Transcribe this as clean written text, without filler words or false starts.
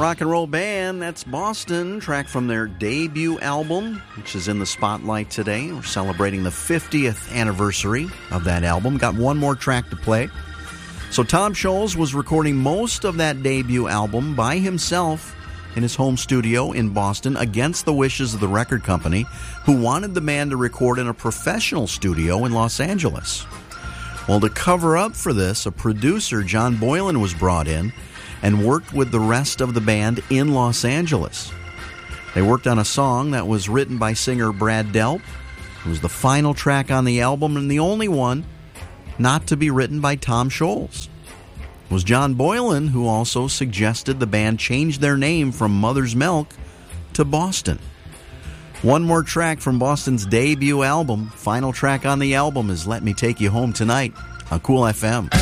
Rock and roll band, that's Boston, track from their debut album, which is in the spotlight today. We're celebrating the 50th anniversary of that album. Got one more track to play. So Tom Scholz was recording most of that debut album by himself in his home studio in Boston against the wishes of the record company, who wanted the band to record in a professional studio in Los Angeles. Well, to cover up for this, a producer, John Boylan, was brought in and worked with the rest of the band in Los Angeles. They worked on a song that was written by singer Brad Delp. It was the final track on the album and the only one not to be written by Tom Scholz. It was John Boylan who also suggested the band change their name from Mother's Milk to Boston. One more track from Boston's debut album. Final track on the album is Let Me Take You Home Tonight on Cool FM.